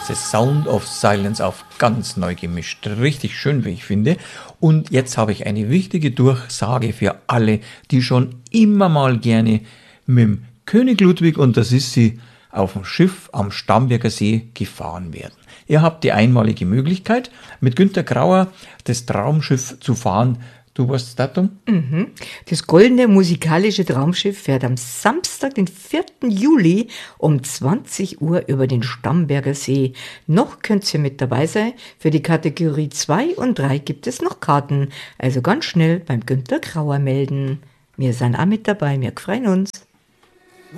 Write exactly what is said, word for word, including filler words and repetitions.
The Sound of Silence auf ganz neu gemischt. Richtig schön, wie ich finde. Und jetzt habe ich eine wichtige Durchsage für alle, die schon immer mal gerne mit dem König Ludwig, und das ist sie, auf dem Schiff am Starnberger See gefahren werden. Ihr habt die einmalige Möglichkeit, mit Günter Grauer das Traumschiff zu fahren. Du weißt das Datum? Mhm. Das goldene musikalische Traumschiff fährt am Samstag, den vierten Juli um zwanzig Uhr über den Starnberger See. Noch könnt ihr mit dabei sein. Für die Kategorie zwei und drei gibt es noch Karten. Also ganz schnell beim Günter Grauer melden. Wir sind auch mit dabei, wir freuen uns.